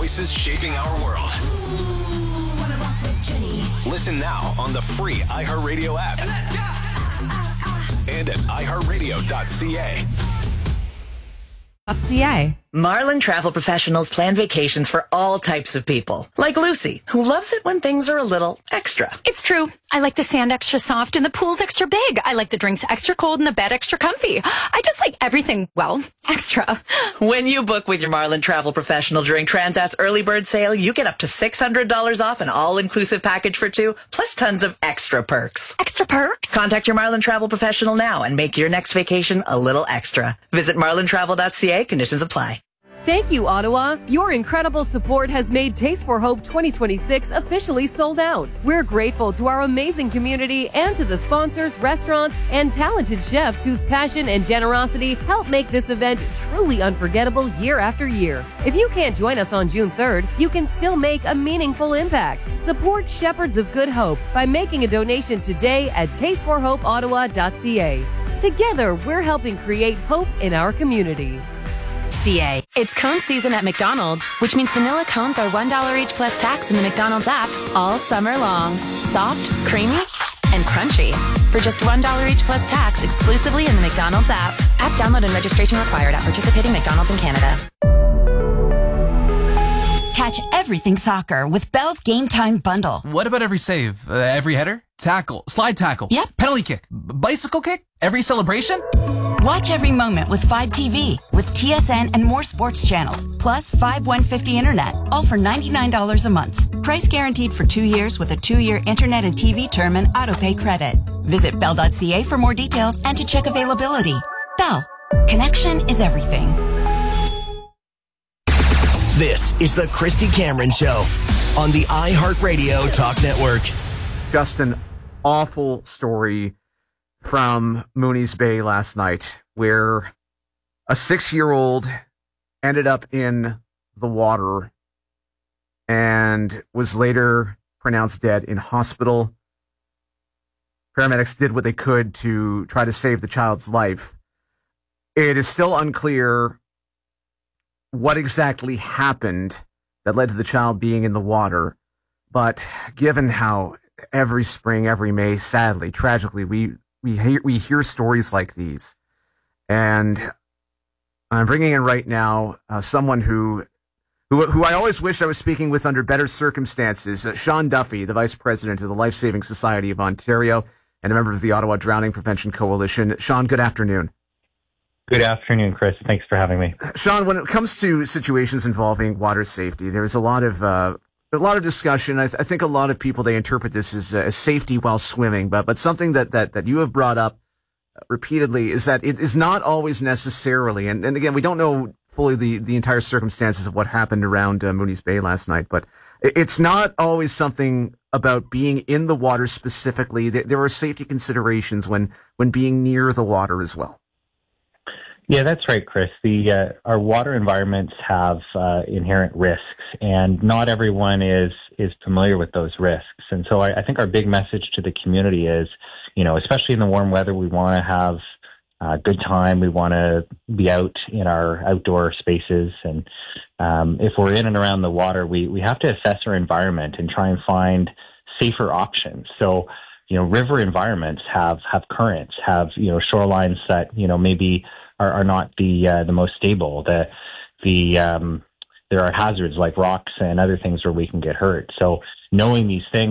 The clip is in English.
voices shaping our world. Listen now on the free iHeartRadio app. Let's go! And at iHeartRadio.ca. Marlin Travel Professionals plan vacations for all types of people. Like Lucy, who loves it when things are a little extra. It's true. I like the sand extra soft and the pool's extra big. I like the drinks extra cold and the bed extra comfy. I just like everything, well, extra. When you book with your Marlin Travel Professional during Transat's early bird sale, you get up to $600 off an all-inclusive package for two, plus tons of extra perks. Extra perks? Contact your Marlin Travel Professional now and make your next vacation a little extra. Visit marlintravel.ca. Conditions apply. Thank you, Ottawa. Your incredible support has made Taste for Hope 2026 officially sold out. We're grateful to our amazing community and to the sponsors, restaurants, and talented chefs whose passion and generosity help make this event truly unforgettable year after year. If you can't join us on June 3rd, you can still make a meaningful impact. Support Shepherds of Good Hope by making a donation today at tasteforhopeottawa.ca. Together, we're helping create hope in our community. It's cone season at McDonald's, which means vanilla cones are $1 each plus tax in the McDonald's app all summer long. Soft, creamy, and crunchy. For just $1 each plus tax exclusively in the McDonald's app. App download and registration required at participating McDonald's in Canada. Catch everything soccer with Bell's Game Time Bundle. What about every save? Every header? Tackle? Slide tackle? Yep. Penalty kick? Bicycle kick? Every celebration? Watch every moment with 5TV with TSN and more sports channels, plus 5150 internet, all for $99 a month. Price guaranteed for 2 years with a 2-year internet and TV term and autopay credit. Visit bell.ca for more details and to check availability. Bell. Connection is everything. This is the Christy Cameron Show on the iHeartRadio Talk Network. Just an awful story from Mooney's Bay last night, where a 6-year-old ended up in the water and was later pronounced dead in hospital. Paramedics did what they could to try to save the child's life. It is still unclear what exactly happened that led to the child being in the water, but given how every spring, every May, sadly, tragically, we hear stories like these. And I'm bringing in right now someone who I always wish I was speaking with under better circumstances, Sean Duffy, the Vice President of the Life Saving Society of Ontario and a member of the Ottawa Drowning Prevention Coalition. Sean, good afternoon. Good afternoon, Chris. Thanks for having me. Sean, when it comes to situations involving water safety, there's a lot of discussion. I think a lot of people, they interpret this as safety while swimming, but something that you have brought up repeatedly is that it is not always necessarily, and again, we don't know fully the entire circumstances of what happened around Mooney's Bay last night, but it's not always something about being in the water specifically. There are safety considerations when being near the water as well. Yeah, that's right, Chris. Our water environments have inherent risks, and not everyone is familiar with those risks. And so I think our big message to the community is, especially in the warm weather, we want to have a good time. We want to be out in our outdoor spaces. And if we're in and around the water, we have to assess our environment and try and find safer options. So, river environments have currents, have, shorelines that, maybe are not the most stable. There are hazards like rocks and other things where we can get hurt. So knowing these things